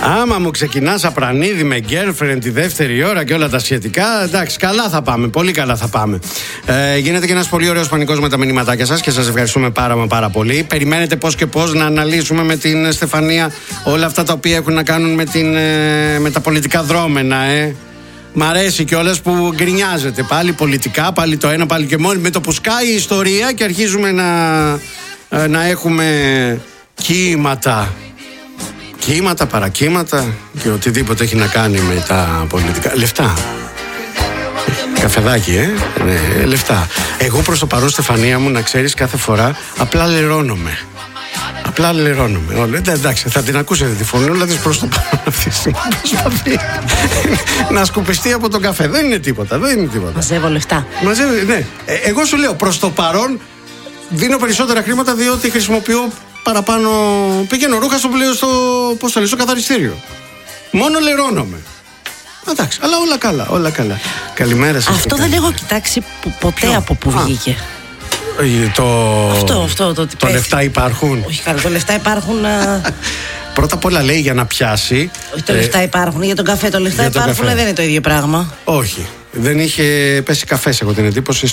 Άμα μου ξεκινάς Απρανίδη με girlfriend τη δεύτερη ώρα και όλα τα σχετικά, εντάξει, καλά θα πάμε, πολύ καλά θα πάμε. Γίνεται και ένας πολύ ωραίος πανικός με τα μηνύματάκια σας και σας ευχαριστούμε πάρα πολύ. Περιμένετε πώς και πώς να αναλύσουμε με την Στεφανία όλα αυτά τα οποία έχουν να κάνουν με τα πολιτικά δρόμενα, Μ' αρέσει κιόλας που γκρινιάζετε πάλι πολιτικά, πάλι το ένα, πάλι και μόνο. Με το που σκάει η ιστορία και αρχίζουμε να έχουμε κύματα, παρακύματα και οτιδήποτε έχει να κάνει με τα πολιτικά. Λεφτά. Καφεδάκι, ναι, λεφτά. Εγώ προς το παρόν, Στεφανία μου, να ξέρεις, κάθε φορά απλά λερώνομαι. Εντάξει, θα την ακούσετε τη φωνούλα της προς το παρόν αυτή τη στιγμή. Προσπαθεί να σκουπιστεί από τον καφέ. Δεν είναι τίποτα. Μαζεύω λεφτά. Ναι. Εγώ σου λέω, προς το παρόν δίνω περισσότερα χρήματα διότι χρησιμοποιώ παραπάνω. Πηγαίνω ρούχα στο καθαριστήριο. Μόνο λερώνομαι. Εντάξει, αλλά όλα καλά. Καλημέρα σας. Αυτό δεν έχω κοιτάξει ποτέ από που βγήκε. Αυτό το λεφτά υπάρχουν. Όχι καλά, το λεφτά υπάρχουν. Πρώτα απ' όλα λέει για να πιάσει. Όχι, το λεφτά υπάρχουν. Για τον καφέ το λεφτά υπάρχουν, δεν είναι το ίδιο πράγμα. Όχι. Δεν είχε πέσει καφές, έχω την εντύπωση,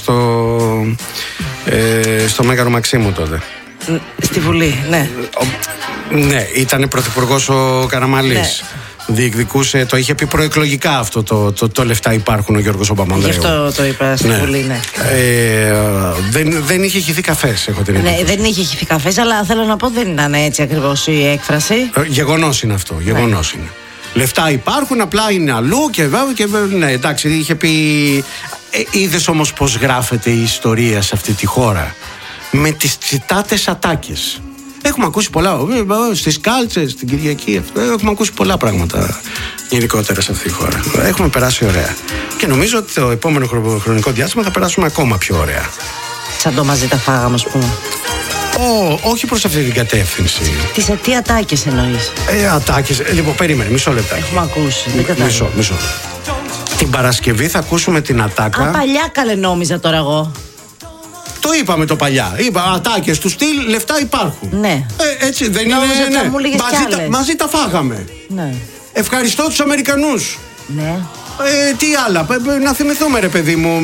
στο Μέγαρο Μαξίμου τότε. Στη Βουλή, ναι. Ναι, ήταν πρωθυπουργός ο Καραμαλής. Ναι. Διεκδικούσε, το είχε πει προεκλογικά αυτό το λεφτά υπάρχουν ο Γιώργος ο Παπανδρέου. Γι' αυτό το είπα στη Βουλή, ναι. Δεν είχε χυθεί καφές, έχω την εντύπωση. Ναι, δεν είχε χυθεί καφές, αλλά θέλω να πω δεν ήταν έτσι ακριβώς η έκφραση. Γεγονός είναι αυτό, γεγονός είναι. Λεφτά υπάρχουν, απλά είναι αλλού και ναι, εντάξει, είχε πει. Είδες όμως πως γράφεται η ιστορία σε αυτή τη χώρα. Με τις τσιτάτες ατάκες. Έχουμε ακούσει πολλά στις κάλτσες, στην Κυριακή. Έχουμε ακούσει πολλά πράγματα γενικότερα σε αυτή τη χώρα. Έχουμε περάσει ωραία. Και νομίζω ότι το επόμενο χρονικό διάστημα θα περάσουμε ακόμα πιο ωραία. Σαν το μαζί τα φάγαμε, ας πούμε. Όχι προς αυτή την κατεύθυνση. Τι ατάκες εννοείς? Ατάκες. Λοιπόν, περίμενε, μισό λεπτό. Έχουμε ακούσει. Δεν κατάλαβα. Μισό. Την Παρασκευή θα ακούσουμε την ατάκα. Παλιά καλέ νόμιζα τώρα εγώ. Το είπαμε το παλιά. Είπα ατάκες του στυλ, λεφτά υπάρχουν. Ναι. Έτσι δεν είναι? Ναι. Μαζί τα φάγαμε. Ναι. Ευχαριστώ τους Αμερικανούς. Ναι. Τι άλλα. Να θυμηθούμε, ρε παιδί μου.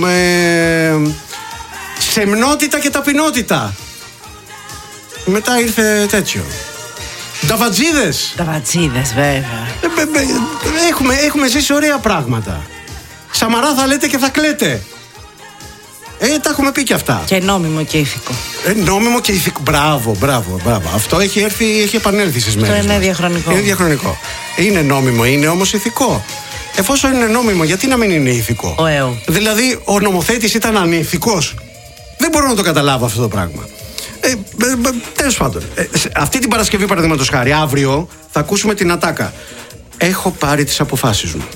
Σεμνότητα και ταπεινότητα. Μετά ήρθε τέτοιο. Νταβατζίδες. Νταβατζίδες, βέβαια. Έχουμε ζήσει ωραία πράγματα. Σαμαρά θα λέτε και θα κλαίτε. Τα έχουμε πει και αυτά. Και νόμιμο και ηθικό. Νόμιμο και ηθικό. Μπράβο. Αυτό έχει επανέλθει στις μέρες. Αυτό είναι διαχρονικό. Είναι διαχρονικό. Είναι νόμιμο, είναι όμως ηθικό. Εφόσον είναι νόμιμο, γιατί να μην είναι ηθικό? Δηλαδή, ο νομοθέτης ήταν ανηθικός. Δεν μπορώ να το καταλάβω αυτό το πράγμα. Τέλος πάντων. Αυτή την Παρασκευή, παραδείγματος χάρη, αύριο θα ακούσουμε την ατάκα. Έχω πάρει τις αποφάσεις μου.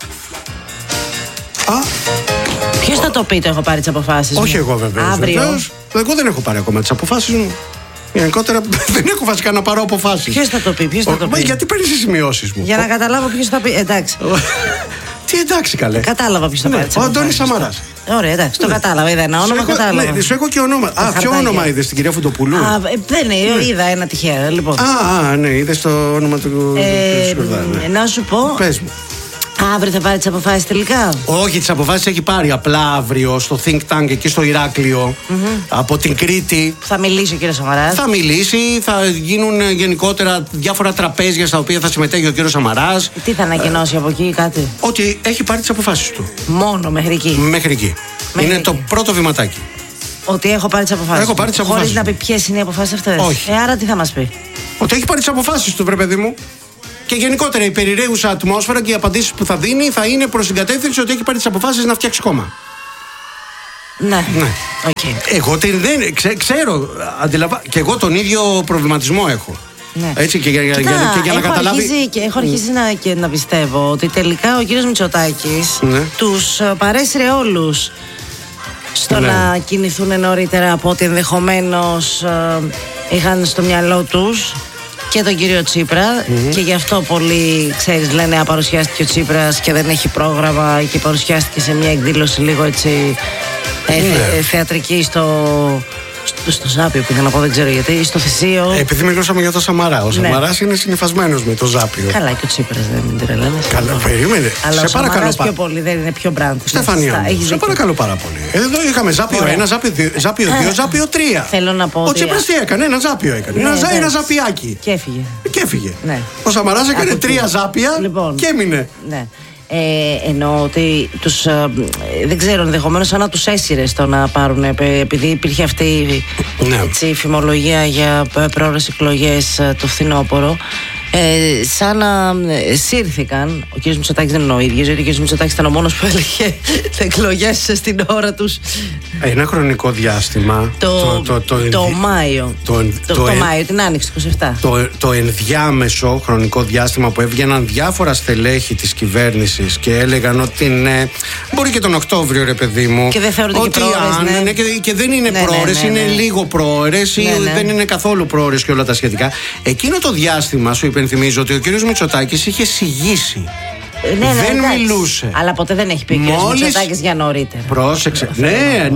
Ποιος θα το πει, το έχω πάρει τις αποφάσεις μου? Όχι εγώ βεβαίως. Αύριο. Εγώ δεν έχω πάρει ακόμα τις αποφάσεις μου. Γενικότερα δεν έχω βασικά να πάρω αποφάσεις. Ποιος θα το πει? Γιατί παίρνεις τις σημειώσεις μου? Για να καταλάβω ποιος θα πει. Εντάξει. Τι εντάξει καλέ? Κατάλαβα ποιος θα πάρει τις αποφάσεις. Ο Αντώνης Σαμαράς. Ωραία, εντάξει, το κατάλαβα. Είδα ένα όνομα, κατάλαβα. Ναι, σου έχω και όνομα. Ποιο όνομα είδες, την κυρία Φουντοπουλού? Δεν είδα ένα τυχαίο, λοιπόν. Ναι, είδες το όνομα του Σκουρδά. Να σου πω. Πες μου. Αύριο θα πάρει τις αποφάσεις τελικά? Όχι, τις αποφάσεις έχει πάρει. Απλά αύριο στο Think Tank εκεί στο Ηράκλειο, από την Κρήτη. Θα μιλήσει ο κύριος Σαμαράς. Θα μιλήσει, θα γίνουν γενικότερα διάφορα τραπέζια στα οποία θα συμμετέχει ο κύριος Σαμαράς. Τι θα ανακοινώσει από εκεί, κάτι? Ότι έχει πάρει τις αποφάσεις του. Μόνο μέχρι εκεί? Μέχρι εκεί. Είναι το πρώτο βηματάκι. Ότι έχω πάρει τις αποφάσεις. Έχω πάρει τις αποφάσεις. Χωρίς να πει ποιες είναι οι αποφάσεις αυτές? Όχι. Άρα τι θα μας πει? Ότι έχει πάρει τις αποφάσεις του, βρε παιδί μου. Και γενικότερα η περιραίουσα ατμόσφαιρα και οι απαντήσεις που θα δίνει θα είναι προς την κατεύθυνση ότι έχει πάρει τις αποφάσεις να φτιάξει κόμμα. Ναι. Okay. Εγώ δεν ξέρω, και εγώ τον ίδιο προβληματισμό έχω. Ναι. Έτσι και για να καταλάβει. Έχω αρχίσει να πιστεύω ότι τελικά ο κύριος Μητσοτάκης τους παρέσυρε όλους στο να κινηθούν νωρίτερα από ό,τι ενδεχομένως είχαν στο μυαλό τους. Και τον κύριο Τσίπρα, και γι' αυτό πολλοί, ξέρεις, λένε παρουσιάστηκε ο Τσίπρας και δεν έχει πρόγραμμα και παρουσιάστηκε σε μια εκδήλωση λίγο έτσι θεατρική Στο Ζάπιο πήγα να πω, δεν ξέρω γιατί, στο Θησίο. Επειδή μιλούσαμε για το Σαμαρά. Ο Σαμαράς είναι συνυφασμένος με το Ζάπιο. Καλά, και ο Τσίπρας δεν την τρελαίνεις. Καλά, περίμενε. Αλλά σε παρακαλώ πιο πολύ, δεν είναι πιο μπραντ. Στεφανία, σε παρακαλώ πάρα πολύ. Εδώ είχαμε Ζάπιο 1, Ζάπιο 2, Ζάπιο 3. Θέλω να πω. Ο Τσίπρας τι έκανε, ένα Ζάπιο έκανε. Ένα Ζαπιάκι. Και έφυγε. Ο Σαμαράς έκανε 3 Ζάπια και έμεινε. Εννοώ ότι τους, δεν ξέρω, ενδεχομένως σαν να τους έσυρε στο να πάρουν, επειδή υπήρχε αυτή η φημολογία για πρόορες εκλογές το φθινόπωρο, σαν να σύρθηκαν. Ο κ. Μητσοτάκης δεν είναι ο ίδιος, γιατί ο κ. Μητσοτάκης ήταν ο μόνος που έλεγε εκλογές στην ώρα τους. Ένα χρονικό διάστημα. Το Μάιο. Το Μάιο, την Άνοιξη του 27. Το ενδιάμεσο χρονικό διάστημα που έβγαιναν διάφορα στελέχη της κυβέρνησης και έλεγαν ότι ναι, μπορεί και τον Οκτώβριο, ρε παιδί μου. Και δεν θεωρούνται και πρόωρες. Και δεν είναι πρόωρες, είναι λίγο πρόωρες ή δεν είναι καθόλου πρόωρες και όλα τα σχετικά. Εκείνο το διάστημα σου υπενθυμίζω ότι ο κύριος Μητσοτάκης είχε σιγήσει. Δεν μιλούσε. Αλλά ποτέ δεν έχει πει ο κύριος Μητσοτάκης για νωρίτερα. Πρόσεξε. Ναι.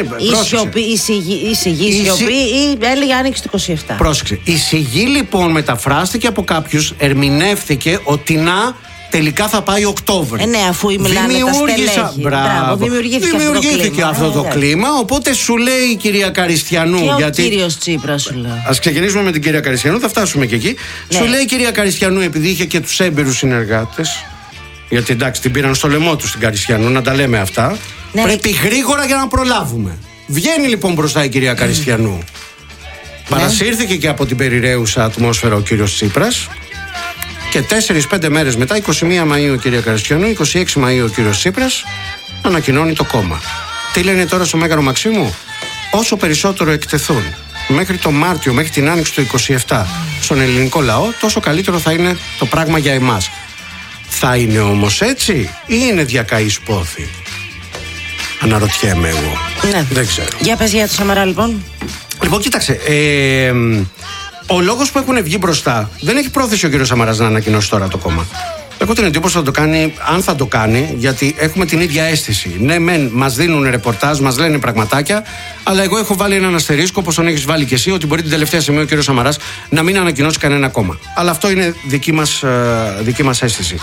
Η σιγή σιωπή ή έλεγε Άνοιξη του 27. Πρόσεξε. Η σιγή λοιπόν μεταφράστηκε από κάποιους, ερμηνεύθηκε ότι να τελικά θα πάει Οκτώβριο. Ναι, αφού μιλάνε τα στελέχη. Μπράβο. Δημιουργήθηκε αυτό το κλίμα. Οπότε σου λέει η κυρία Καριστιανού. Και ο κύριος Τσίπρας σου λέει. Ας ξεκινήσουμε με την κυρία Καριστιανού, θα φτάσουμε και εκεί. Σου λέει η κυρία Καριστιανού, επειδή είχε και τους έμπειρους συνεργάτες. Γιατί εντάξει, την πήραν στο λαιμό του στην Καριστιανού, να τα λέμε αυτά. Πρέπει γρήγορα για να προλάβουμε. Βγαίνει λοιπόν μπροστά η κυρία Καριστιανού. Παρασύρθηκε και από την περιραίουσα ατμόσφαιρα ο κύριος Τσίπρας. Και 4-5 μέρες μετά, 21 Μαΐου κυρία Καριστιανού, 26 Μαΐου ο κύριος Τσίπρας ανακοινώνει το κόμμα. Τι λένε τώρα στο Μέγαρο Μαξίμου? Όσο περισσότερο εκτεθούν μέχρι το Μάρτιο, μέχρι την Άνοιξη του 27 στον ελληνικό λαό, τόσο καλύτερο θα είναι το πράγμα για εμάς. Θα είναι όμως έτσι ή είναι διακαής πόθη? Αναρωτιέμαι εγώ. Ναι. Δεν ξέρω. Για πες για το Σαμαρά λοιπόν. Λοιπόν, κοίταξε. Ο λόγος που έχουν βγει μπροστά, δεν έχει πρόθεση ο κύριος Σαμαράς να ανακοινώσει τώρα το κόμμα. Έχω την εντύπωση θα το κάνει, αν θα το κάνει, γιατί έχουμε την ίδια αίσθηση. Ναι, μεν μας δίνουν ρεπορτάζ, μας λένε πραγματάκια, αλλά εγώ έχω βάλει έναν αστερίσκο, όπως τον έχεις βάλει και εσύ, ότι μπορεί την τελευταία στιγμή ο κύριος Σαμαράς να μην ανακοινώσει κανένα κόμμα. Αλλά αυτό είναι δική μας αίσθηση.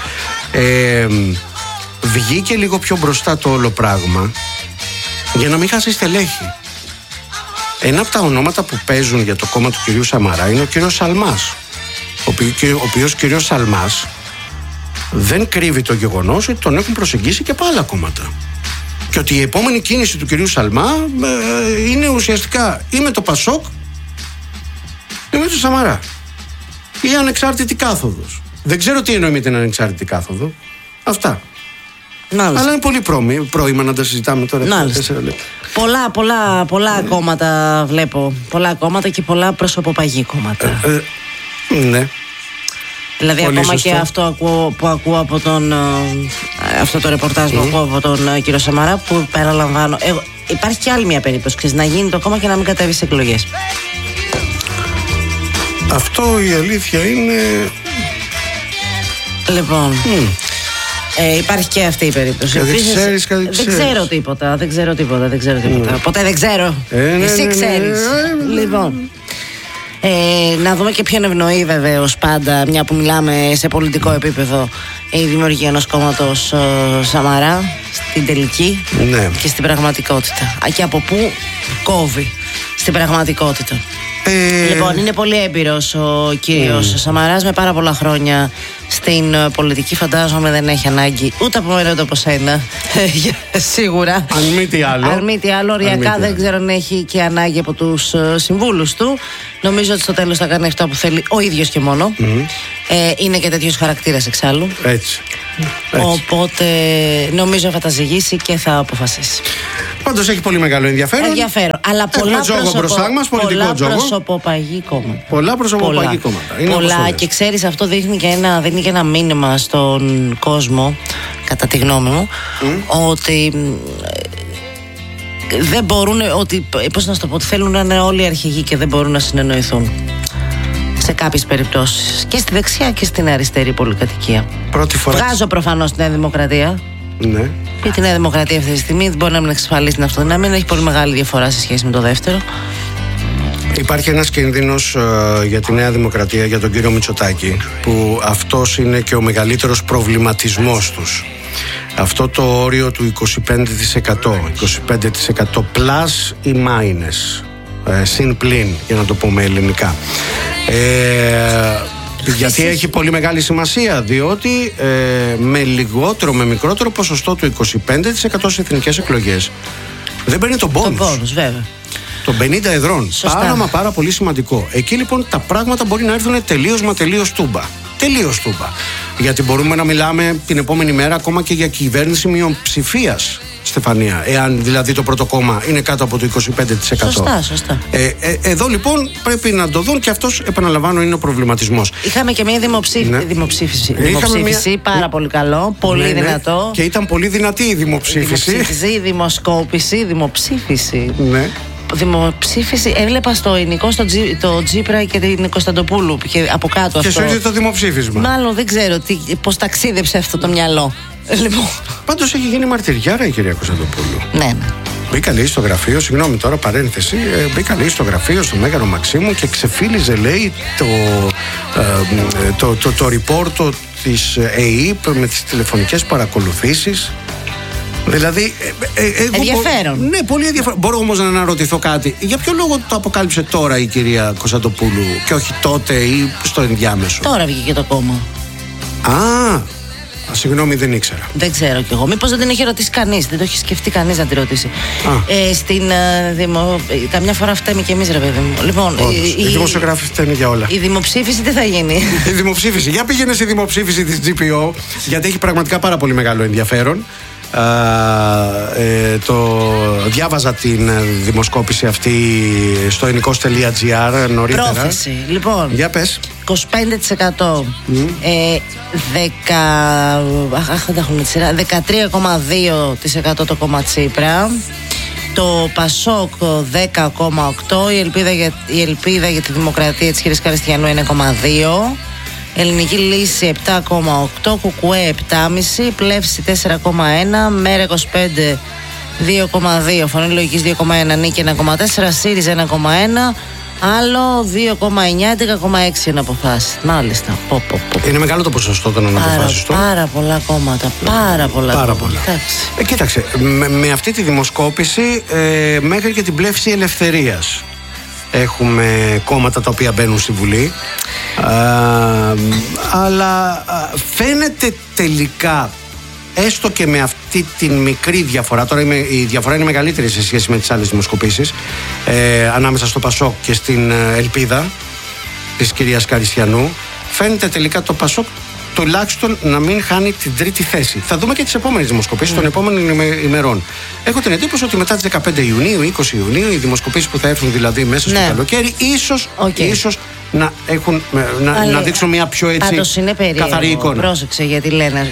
Βγήκε λίγο πιο μπροστά το όλο πράγμα για να μην χάσει στελέχη. Ένα από τα ονόματα που παίζουν για το κόμμα του κυρίου Σαμαρά είναι ο κύριος Σαλμάς, ο οποίος κύριος Σαλμάς δεν κρύβει το γεγονός ότι τον έχουν προσεγγίσει και από άλλα κόμματα. Και ότι η επόμενη κίνηση του κυρίου Σαλμά είναι ουσιαστικά ή με το Πασόκ ή με το Σαμαρά. Ή ανεξάρτητη κάθοδος. Δεν ξέρω τι εννοεί με την ανεξάρτητη κάθοδο. Αυτά. Νάλιστα. Αλλά είναι πολύ πρόημα να τα συζητάμε τώρα. Πολλά κόμματα βλέπω. Πολλά κόμματα και πολλά προσωποπαγή κόμματα. Ναι. Δηλαδή πολύ ακόμα σωστό. Και αυτό που ακούω από τον αυτό το ρεπορτάζ που ακούω από τον κύριο Σαμαρά, που παραλαμβάνω, υπάρχει και άλλη μια περίπτωση, να γίνει το κόμμα και να μην κατέβει σε εκλογές. Αυτό η αλήθεια είναι. Λοιπόν, υπάρχει και αυτή η περίπτωση. Δεν ξέρω τίποτα. Ποτέ δεν ξέρω. Εσύ ξέρεις. Λοιπόν, να δούμε και ποιον ευνοεί βεβαίως πάντα, μια που μιλάμε σε πολιτικό επίπεδο, η δημιουργία ενός κόμματος Σαμαρά στην τελική και στην πραγματικότητα. Και από πού κόβει στην πραγματικότητα. Λοιπόν, είναι πολύ έμπειρος ο κύριος Σαμαράς, με πάρα πολλά χρόνια στην πολιτική. Φαντάζομαι δεν έχει ανάγκη ούτε από μένα ούτε από σένα. Σίγουρα. Αν μη τι άλλο. Οριακά δεν ξέρω αν έχει και ανάγκη από τους συμβούλους του. Νομίζω ότι στο τέλος θα κάνει αυτό που θέλει ο ίδιος και μόνο. Είναι και τέτοιος χαρακτήρας εξάλλου. Έτσι. Οπότε νομίζω θα τα ζυγίσει και θα αποφασίσει. Πάντως έχει πολύ μεγάλο ενδιαφέρον. Αλλά πολλά προσωποπαγή κόμματα. Πολλά προσωποπαγή κόμματα. Πολλά, και ξέρεις, αυτό δίνει και ένα μήνυμα στον κόσμο, κατά τη γνώμη μου, ότι δεν μπορούν, πώς να σου το πω, ότι θέλουν να είναι όλοι αρχηγοί και δεν μπορούν να συνεννοηθούν. Σε κάποιες περιπτώσεις. Και στη δεξιά και στην αριστερή πολυκατοικία. Βγάζω προφανώς τη Νέα Δημοκρατία. Ναι. Γιατί η Νέα Δημοκρατία αυτή τη στιγμή δεν μπορεί να μην εξασφαλίσει την αυτοδυναμία. Έχει πολύ μεγάλη διαφορά σε σχέση με το δεύτερο. Υπάρχει ένας κίνδυνος για τη Νέα Δημοκρατία, για τον κύριο Μητσοτάκη, που αυτός είναι και ο μεγαλύτερος προβληματισμός τους. Αυτό το όριο του 25% plus ή minus, συν πλην, για να το πούμε ελληνικά. Γιατί έχει πολύ μεγάλη σημασία, διότι με μικρότερο ποσοστό του 25% σε εθνικές εκλογές δεν παίρνει τον πόνους. Τον πόνους, βέβαια. Των 50 εδρών. Πάρα πολύ σημαντικό. Εκεί λοιπόν τα πράγματα μπορεί να έρθουν τελείως τούμπα. Τελείως τούμπα. Γιατί μπορούμε να μιλάμε την επόμενη μέρα ακόμα και για κυβέρνηση μειοψηφίας, Στεφανία. Εάν δηλαδή το πρώτο κόμμα είναι κάτω από το 25%. Σωστά. Εδώ λοιπόν πρέπει να το δουν, και αυτός, επαναλαμβάνω, είναι ο προβληματισμός. Είχαμε και μια δημοψήφιση. Πάρα πολύ καλό. Πολύ δυνατό. Και ήταν πολύ δυνατή η δημοψήφιση. Δημοψήφιση. Ναι. Δημοψήφιση. Έβλεπα στο ελληνικό το Τζίπρα και την Κωνσταντοπούλου και από κάτω και αυτό. Και σου είδε το δημοψήφισμα. Μάλλον δεν ξέρω πώς ταξίδεψε αυτό το μυαλό. Λοιπόν. Πάντως έχει γίνει μαρτυριάρα η κυρία Κωνσταντοπούλου. Ναι. Μπήκα, λέει, στο γραφείο, συγγνώμη τώρα, παρένθεση. Μπήκα, λέει, στο γραφείο στο Μέγαρο Μαξίμου και ξεφύλιζε, λέει, το ρηπόρτο της ΕΕΠ με τις τηλεφωνικές παρακολουθήσεις. Δηλαδή. Ενδιαφέρον. Ναι, πολύ ενδιαφέρον. Μπορώ όμως να αναρωτηθώ κάτι. Για ποιο λόγο το αποκάλυψε τώρα η κυρία Κωνσταντοπούλου και όχι τότε ή στο ενδιάμεσο? Τώρα βγήκε το κόμμα. Συγγνώμη, δεν ήξερα. Δεν ξέρω κι εγώ. Μήπως δεν την έχει ρωτήσει κανείς, δεν το έχει σκεφτεί κανείς να τη ρωτήσει. Καμιά φορά φταίμε κι εμείς, ρε παιδί μου. Λοιπόν, οι δημοσιογράφοι φταίνουν για όλα. Η δημοψήφιση τι θα γίνει? Η δημοψήφιση. Για πήγαινε στη δημοψήφιση της GPO, γιατί έχει πραγματικά πάρα πολύ μεγάλο ενδιαφέρον. Διάβαζα την δημοσκόπηση αυτή στο ελληνικός.gr νωρίτερα. Πρόθεση, λοιπόν. Για πες. 25%. 13,2% το κόμμα Τσίπρα. Το Πασόκ 10,8%. Η ελπίδα για τη δημοκρατία της κυρίας Καριστιανού 1,2%. Ελληνική Λύση 7,8%, Κουκουέ 7,5%, Πλεύση 4,1%, Μέρα 25 2,2%, Φωνή Λογικής 2,1%, Νίκη 1,4%, ΣΥΡΙΖΑ 1,1%, Άλλο 2,9%, 11,6% είναι αποφάσεις. Μάλιστα. Είναι μεγάλο το ποσοστό των αναποφάσεις του. Πάρα πολλά κόμματα. Πάρα πολλά. Κοίταξε, με αυτή τη δημοσκόπηση μέχρι και την Πλεύση Ελευθερίας έχουμε κόμματα τα οποία μπαίνουν στη Βουλή. Αλλά φαίνεται τελικά, έστω και με αυτή τη μικρή διαφορά, τώρα η διαφορά είναι μεγαλύτερη σε σχέση με τις άλλες δημοσκοπήσεις, ανάμεσα στο Πασόκ και στην Ελπίδα της κυρίας Καριστιανού, φαίνεται τελικά το Πασόκ τουλάχιστον να μην χάνει την τρίτη θέση. Θα δούμε και τις επόμενες δημοσκοπήσεις των επόμενων ημερών. Έχω την εντύπωση ότι μετά τις 15 Ιουνίου, 20 Ιουνίου, οι δημοσκοπήσεις που θα έρθουν δηλαδή μέσα στο καλοκαίρι, ίσως να δείξουν μια πιο έτσι καθαρή εικόνα. Πρόσεξε, γιατί λένε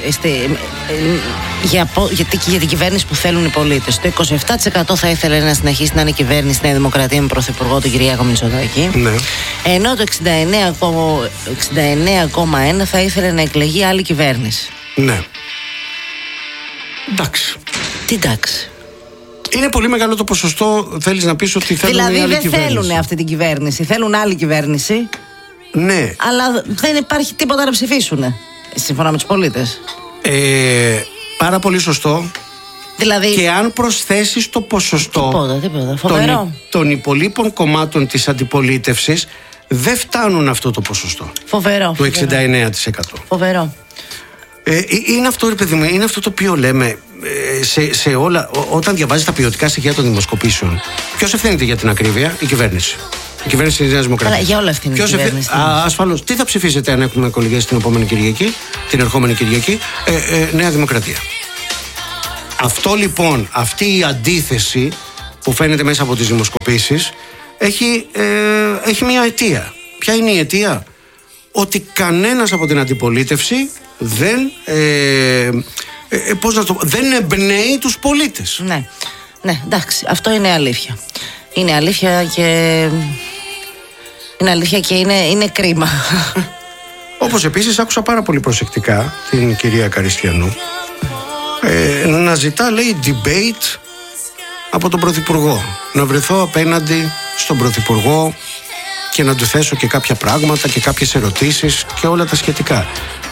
γιατί και για την κυβέρνηση που θέλουν οι πολίτες. Το 27% θα ήθελε να συνεχίσει να είναι κυβέρνηση Νέα Δημοκρατία με πρωθυπουργό τον Κυριάκο Μητσοτάκη. Ναι. Ενώ το 69,1% θα ήθελε να εκλεγεί άλλη κυβέρνηση. Ναι. Εντάξει. Τι εντάξει? Είναι πολύ μεγάλο το ποσοστό. Θέλεις να πεις ότι θέλουν δηλαδή άλλη κυβέρνηση? Δηλαδή δεν θέλουν αυτή την κυβέρνηση, θέλουν άλλη κυβέρνηση. Ναι. Αλλά δεν υπάρχει τίποτα να ψηφίσουν, σύμφωνα με τους πολίτες. Πάρα πολύ σωστό. Δηλαδή... Και αν προσθέσεις το ποσοστό τίποτα. Των υπολείπων κομμάτων της αντιπολίτευσης, δεν φτάνουν αυτό το ποσοστό. Φοβερό. Το 69%. Φοβερό. Είναι αυτό, ρε παιδί μου, είναι αυτό το οποίο λέμε σε όλα. Όταν διαβάζεις τα ποιοτικά στοιχεία των δημοσκοπήσεων, ποιος ευθύνεται για την ακρίβεια? Η κυβέρνηση. Η κυβέρνηση της Νέας Δημοκρατίας. Αλλά για όλα ευθύνεται η κυβέρνηση. Ασφαλώς. Τι θα ψηφίσετε αν έχουμε εκλογές την επόμενη Κυριακή, την ερχόμενη Κυριακή? Νέα Δημοκρατία. Αυτό λοιπόν, αυτή η αντίθεση που φαίνεται μέσα από τις δημοσκοπήσεις έχει μια αιτία. Ποια είναι η αιτία? Ότι κανένας από την αντιπολίτευση δεν εμπνέει τους πολίτες. Ναι, εντάξει, αυτό είναι αλήθεια. Είναι αλήθεια και είναι κρίμα. Όπως επίσης άκουσα πάρα πολύ προσεκτικά την κυρία Καριστιανού να ζητά, λέει, debate από τον Πρωθυπουργό. Να βρεθώ απέναντι στον Πρωθυπουργό και να του θέσω και κάποια πράγματα και κάποιες ερωτήσεις και όλα τα σχετικά.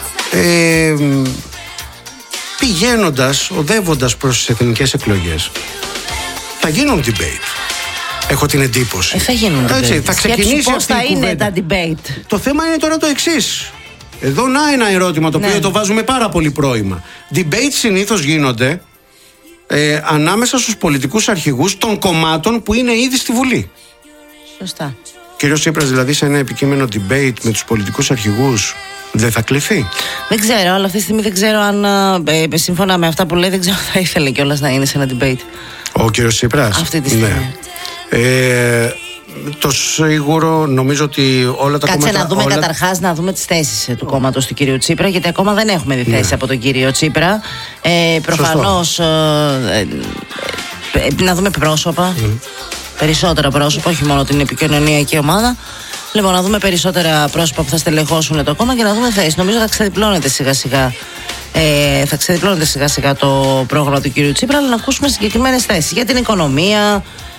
Πηγαίνοντας, οδεύοντας προς τις εθνικές εκλογές, θα γίνουν debate. Έχω την εντύπωση. Θα γίνουν debate. Θα ξεκινήσει πώς θα είναι τα debate. Το θέμα είναι τώρα το εξής. Εδώ να ένα ερώτημα το οποίο το βάζουμε πάρα πολύ πρόημα. Debate συνήθως γίνονται ανάμεσα στους πολιτικούς αρχηγούς των κομμάτων που είναι ήδη στη Βουλή. Σωστά. Κύριος Τσίπρας δηλαδή σε ένα επικείμενο debate με τους πολιτικούς αρχηγούς δεν θα κληθεί? Δεν ξέρω, αλλά αυτή τη στιγμή δεν ξέρω αν σύμφωνα με αυτά που λέει, δεν ξέρω αν θα ήθελε κιόλας να είναι σε ένα debate. Ο κύριος Τσίπρας. Αυτή τη στιγμή. Ναι. Το σίγουρο νομίζω ότι όλα τα κόμματα. Κάτσε να δούμε καταρχάς να δούμε τις θέσεις του κόμματος του κύριου Τσίπρα, γιατί ακόμα δεν έχουμε δει θέση από τον κύριο Τσίπρα. Προφανώς να δούμε πρόσωπα. Περισσότερα πρόσωπα, όχι μόνο την επικοινωνιακή ομάδα. Λοιπόν, να δούμε περισσότερα πρόσωπα που θα στελεχώσουν το κόμμα και να δούμε θέσεις. Νομίζω θα ξεδιπλώνεται σιγά σιγά το πρόγραμμα του κύριου Τσίπρα, αλλά να ακούσουμε συγκεκριμένες θέσεις για την οικονομία,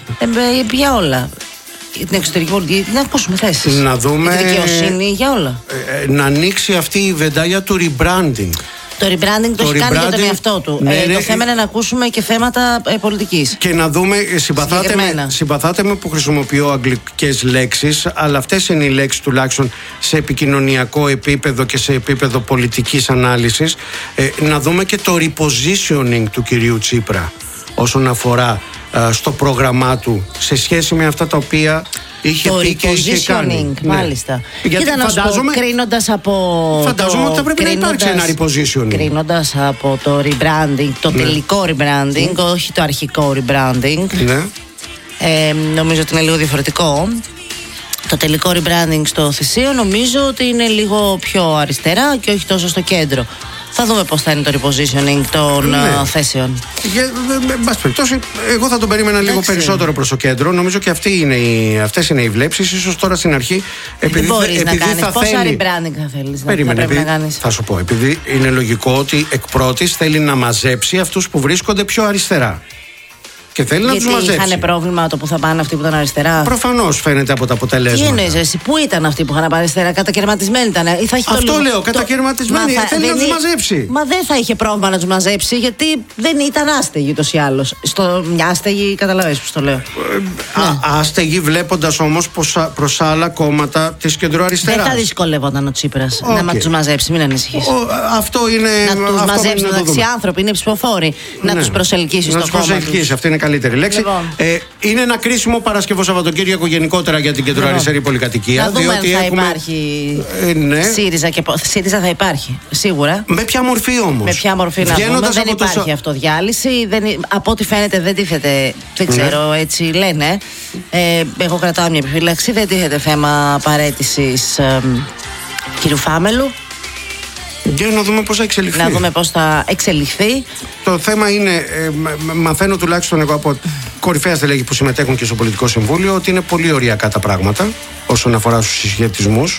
για όλα. Για την εξωτερική πολιτική, να ακούσουμε θέσεις. Να δούμε. Για τη δικαιοσύνη, για όλα. Να ανοίξει αυτή η βεντάλια του rebranding. Το rebranding το έχει κάνει για τον εαυτό του. Το θέμα είναι να ακούσουμε και θέματα πολιτικής. Και να δούμε, συμπαθάτε με που χρησιμοποιώ αγγλικές λέξεις, αλλά αυτές είναι οι λέξεις τουλάχιστον σε επικοινωνιακό επίπεδο και σε επίπεδο πολιτικής ανάλυσης. Να δούμε και το repositioning του κυρίου Τσίπρα όσον αφορά στο πρόγραμμά του σε σχέση με αυτά τα οποία είχε πει και είχε κάνει. Μάλιστα. Γιατί κοίτα, φαντάζομαι, κρίνοντας από φαντάζομαι ότι θα πρέπει να υπάρξει ένα repositioning. Κρίνοντας από το rebranding, το τελικό rebranding, όχι το αρχικό rebranding. Ναι. Νομίζω ότι είναι λίγο διαφορετικό. Το τελικό rebranding στο Θησίο νομίζω ότι είναι λίγο πιο αριστερά και όχι τόσο στο κέντρο. Θα δούμε πώς θα είναι το repositioning των θέσεων. Εν πάση περιπτώσει, εγώ θα τον περίμενα λίγο περισσότερο προς το κέντρο. Νομίζω και αυτές είναι οι βλέψεις. Ίσως τώρα στην αρχή, επειδή να κάνεις, θα πόσα θέλει. rebranding θα θέλεις Περίμενε, να κάνεις. Θα σου πω, επειδή είναι λογικό ότι εκ πρώτης θέλει να μαζέψει αυτούς που βρίσκονται πιο αριστερά. Και θέλει να τους μαζέψει. Γιατί είχαν πρόβλημα το που θα πάνε αυτοί που ήταν αριστερά. Προφανώς φαίνεται από τα αποτελέσματα. Τι εννοείς εσύ, πού ήταν αυτοί που είχαν αριστερά, κατακαιρματισμένοι ήταν? Αυτό λέω, κατακαιρματισμένοι. Θέλει να τους μαζέψει. Μα δεν θα είχε πρόβλημα να τους μαζέψει, γιατί δεν ήταν άστεγοι ούτως ή άλλως. Μια άστεγοι, καταλαβαίνεις πώς το λέω. Άστεγοι βλέποντας όμως προς άλλα κόμματα της κεντροαριστεράς. Δεν θα δυσκολεύονταν ο Τσίπρας να τους μαζέψει, μην ανησυχείς. Αυτό είναι. Να τους μαζέψει μεταξύ άνθρωποι, είναι ψηφοφόροι. Να τους προσελκύσει στο κόμμα τους. Αυτή είναι καλύτερη λέξη. Λοιπόν. Είναι ένα κρίσιμο Παρασκευό Σαββατοκύριακο γενικότερα για την κεντροαριστερή πολυκατοικία. Να δούμε αν θα υπάρχει ΣΥΡΙΖΑ και ΣΥΡΙΖΑ θα υπάρχει, σίγουρα. Με ποια μορφή όμως? Με ποια μορφή να δούμε? Δεν υπάρχει αυτοδιάλυση. Από ό,τι φαίνεται δεν τίθεται. Δεν ξέρω, έτσι λένε. Εγώ κρατάω μια επιφύλαξη. Δεν τίθεται θέμα παραίτησης κύριου Φάμελου. Για να δούμε πώς θα εξελιχθεί. Να δούμε πώς θα εξελιχθεί. Το θέμα είναι, μαθαίνω τουλάχιστον εγώ από κορυφαία στελέχη που συμμετέχουν και στο Πολιτικό Συμβούλιο, ότι είναι πολύ ωριακά τα πράγματα όσον αφορά στους συσχετισμούς.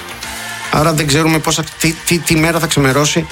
Άρα δεν ξέρουμε τι μέρα θα ξεμερώσει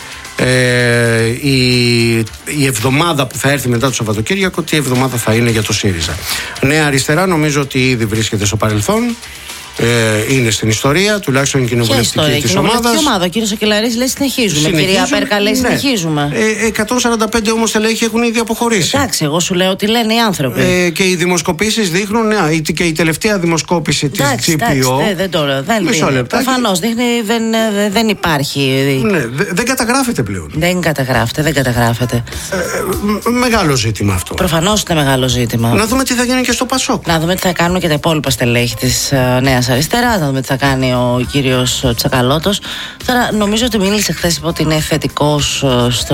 η εβδομάδα που θα έρθει μετά το Σαββατοκύριακο, τι εβδομάδα θα είναι για το ΣΥΡΙΖΑ. Νέα Αριστερά νομίζω ότι ήδη βρίσκεται στο παρελθόν. Είναι στην ιστορία, τουλάχιστον η κοινοβουλευτική της ομάδας. Ο κύριος Σακελαρής λέει συνεχίζουμε. Η κυρία Πέρκα λέει συνεχίζουμε. 145 όμως στελέχη έχουν ήδη αποχωρήσει. Εντάξει, εγώ σου λέω ότι λένε οι άνθρωποι. Και οι δημοσκοπήσεις δείχνουν, και η τελευταία δημοσκόπηση της GPO. Μισό λεπτό. Προφανώς δεν υπάρχει. Ναι, δεν καταγράφεται πλέον. Δεν καταγράφεται. Μεγάλο ζήτημα αυτό. Προφανώς είναι μεγάλο ζήτημα. Να δούμε τι θα γίνει και στο ΠΑΣΟΚ. Να δούμε τι θα κάνουν και τα υπόλοιπα στελέχη της Νέας Αριστεράς, να δούμε τι θα κάνει ο κύριος Τσακαλώτος. Τώρα νομίζω ότι μίλησε χθες, είπε ότι είναι θετικός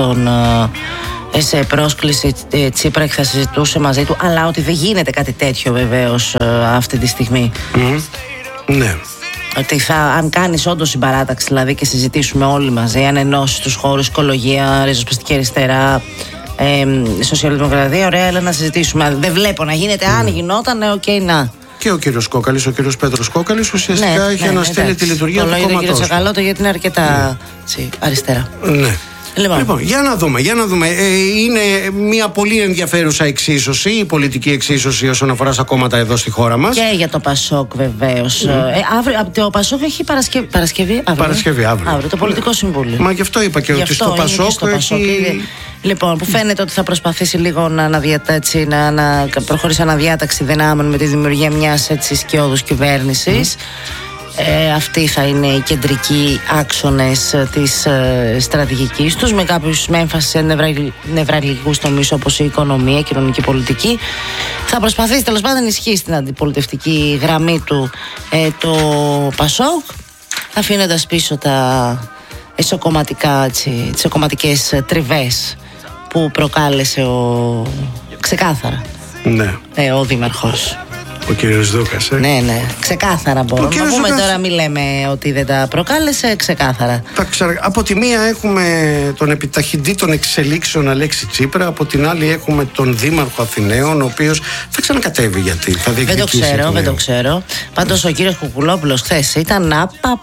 σε πρόσκληση Τσίπρα και θα συζητούσε μαζί του, αλλά ότι δεν γίνεται κάτι τέτοιο βεβαίως αυτή τη στιγμή. Ναι. Ότι αν κάνεις όντως συμπαράταξη δηλαδή και συζητήσουμε όλοι μαζί, αν ενώσεις τους χώρους, οικολογία, ριζοσπαστική αριστερά, σοσιαλδημοκρατία, ωραία, αλλά να συζητήσουμε. Δεν βλέπω να γίνεται. Αν γινόταν, να. Και ο κύριος Κόκαλης, ο κύριος Πέτρος Κόκαλης, ουσιαστικά είχε αναστείλει τη λειτουργία του κόμματος. Το λόγο για τον κύριο Τσακαλώτο, γιατί είναι αρκετά αριστερά. Ναι. Λοιπόν, για να δούμε. Είναι μια πολύ ενδιαφέρουσα εξίσωση, η πολιτική εξίσωση όσον αφορά στα κόμματα εδώ στη χώρα μας. Και για το Πασόκ βεβαίως. Το Πασόκ έχει Παρασκευή αύριο το Πολιτικό Συμβούλιο. Μα γι' αυτό είπα και ότι στο Πασόκ έχει... Λοιπόν, που φαίνεται ότι θα προσπαθήσει λίγο να προχωρήσει αναδιάταξη δυνάμεων με τη δημιουργία μιας σκιώδους κυβέρνησης. Αυτοί θα είναι οι κεντρικοί άξονες της στρατηγικής τους, με έμφαση σε νευραλγικούς τομείς όπως η οικονομία, η κοινωνική πολιτική. Θα προσπαθήσει τέλος πάντων να ενισχύσει στην αντιπολιτευτική γραμμή του το Πασόκ, αφήνοντας πίσω τις εσωκομματικές τριβές που προκάλεσε ξεκάθαρα ο δήμαρχος. Ο κύριος Δούκας, Ναι, ξεκάθαρα μπορούμε να πούμε τώρα, μην λέμε ότι δεν τα προκάλεσε, ξεκάθαρα. Από τη μία έχουμε τον επιταχυντή των εξελίξεων Αλέξη Τσίπρα, από την άλλη έχουμε τον Δήμαρχο Αθηναίων, ο οποίος θα ξανακατέβει γιατί θα διεκδικήσει. Δεν το ξέρω. Πάντως ο κύριος Κουκουλόπουλος χθες ήταν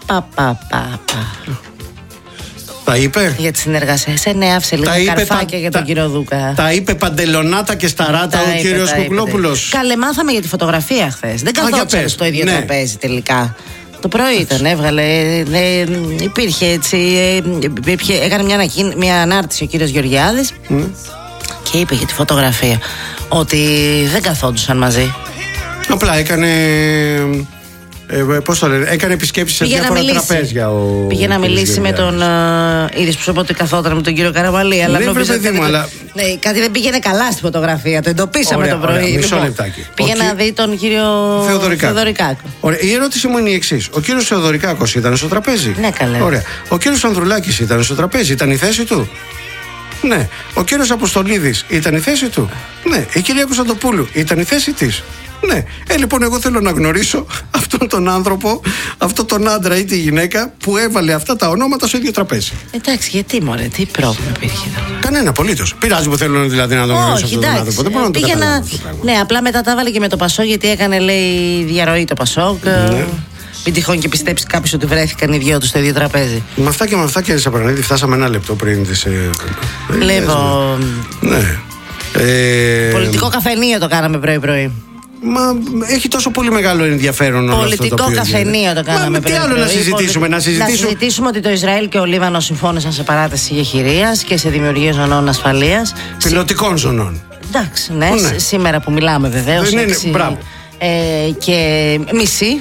Τα είπε. Για τη συνεργασία. Ναι, άφησε λίγα καρφάκια για τον κύριο Δούκα. Τα είπε παντελονάτα και σταράτα ο κύριος Κουκουλόπουλος. Καλέ, μάθαμε για τη φωτογραφία χθες. Δεν καθόταν στο ίδιο τραπέζι τελικά. Το πρωί ήταν, έβγαλε. Υπήρχε έτσι. Έκανε μια ανάρτηση ο κύριος Γεωργιάδης και είπε για τη φωτογραφία ότι δεν καθόντουσαν μαζί. Απλά έκανε. Πώς το λένε, έκανε επισκέψεις σε διάφορα τραπέζια. Πήγε να μιλήσει με τον. Είδες που σου είπα ότι καθόταν με τον κύριο Καραμαλή. Αλλά κάτι δεν πήγαινε καλά στη φωτογραφία. Το εντοπίσαμε το πρωί. Μισό λεπτάκι. Πήγε να δει τον κύριο Θεοδωρικάκο. Η ερώτηση μου είναι η εξής. Ο κύριος Θεοδωρικάκος ήταν στο τραπέζι? Ναι, καλά. Ωραία. Ο κύριος Ανδρουλάκης ήταν στο τραπέζι? Ήταν η θέση του? Ναι. Ο κύριος Αποστολίδης ήταν η θέση του? Ναι. Η κυρία Κωνσταντοπούλου ήταν η θέση της? Ναι. Λοιπόν, εγώ θέλω να γνωρίσω αυτόν τον άνθρωπο, αυτόν τον άντρα ή τη γυναίκα που έβαλε αυτά τα ονόματα στο ίδιο τραπέζι. Εντάξει, γιατί μωρέ, τι πρόβλημα υπήρχε? Κανένα απολύτως. Πειράζει που θέλω δηλαδή να τον γνωρίσω αυτόν τον άνθρωπο. Δεν μπορώ να το καταλάβω. Ναι, απλά μετά τα έβαλε και με το Πασόκ, γιατί έκανε, λέει, διαρροή το Πασόκ. Ναι. Μην τυχόν και πιστέψει κάποιος ότι βρέθηκαν οι δυο τους στο ίδιο τραπέζι. Με αυτά και με αυτά, κύριε Σαπρανίδη, φτάσαμε ένα λεπτό πριν τις. Λοιπόν. Ναι. Πολιτικό καφενείο το κάναμε πρωί-πρωί. Μα έχει τόσο πολύ μεγάλο ενδιαφέρον όλο αυτό το οποίο πολιτικό καφενείο το κάναμε πριν. Τι άλλο να συζητήσουμε? Να συζητήσουμε ότι το Ισραήλ και ο Λίβανος συμφώνησαν σε παράταση γεχηρίας και σε δημιουργία ζωνών ασφαλείας. Πιλωτικών ζωνών. Εντάξει, ναι. Σήμερα που μιλάμε βεβαίως. Μπράβο. Και μισή.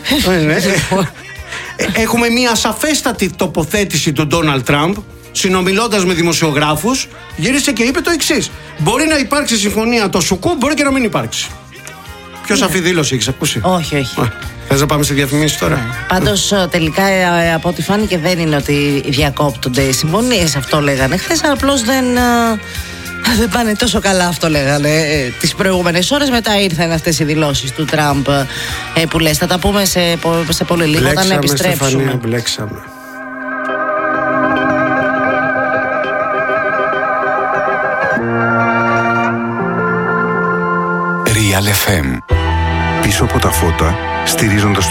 Έχουμε μια σαφέστατη τοποθέτηση του Ντόναλντ Τραμπ. Συνομιλώντας με δημοσιογράφους, γύρισε και είπε το εξής: μπορεί να υπάρξει συμφωνία το Σουκού, μπορεί και να μην υπάρξει. Πιο σαφή δήλωση έχεις ακούσει? Όχι. Θες να πάμε στη διαφημίση τώρα? Πάντως τελικά από ό,τι φάνηκε δεν είναι ότι διακόπτονται οι συμφωνίες. Αυτό λέγανε χθες, απλώς δεν πάνε τόσο καλά, αυτό λέγανε τις προηγούμενες ώρες. Μετά ήρθαν αυτές οι δηλώσεις του Τραμπ που λες. Θα τα πούμε σε πολύ λίγο όταν επιστρέψουμε. Στεφανία, μπλέξαμε. Real FM. Πίσω από τα φώτα, στηρίζοντας